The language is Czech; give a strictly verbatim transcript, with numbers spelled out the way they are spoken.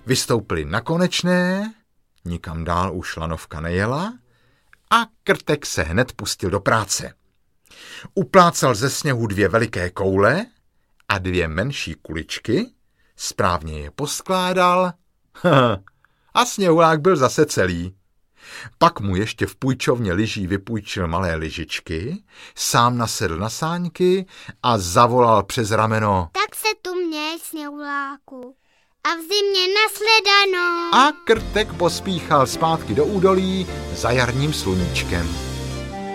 Vystoupili na Konečné, nikam dál už lanovka nejela a Krtek se hned pustil do práce. Uplácal ze sněhu dvě veliké koule a dvě menší kuličky, správně je poskládal a sněhulák byl zase celý. Pak mu ještě v půjčovně lyží vypůjčil malé lyžičky, sám nasedl na sáňky a zavolal přes rameno: Tak se tu měj, sněhuláku, a v zimě nasledanou. A Krtek pospíchal zpátky do údolí za jarním sluníčkem.